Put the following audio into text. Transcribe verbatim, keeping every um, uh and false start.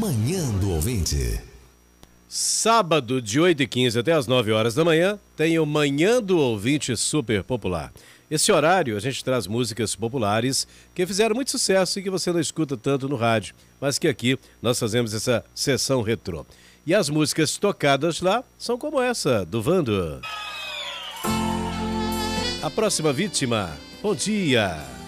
Manhã do Ouvinte. Sábado, de oito e quinze até as nove horas da manhã, tem o Manhã do Ouvinte Super Popular. Esse horário a gente traz músicas populares que fizeram muito sucesso e que você não escuta tanto no rádio, mas que aqui nós fazemos essa sessão retrô. E as músicas tocadas lá são como essa, do Vando. A próxima vítima, bom dia.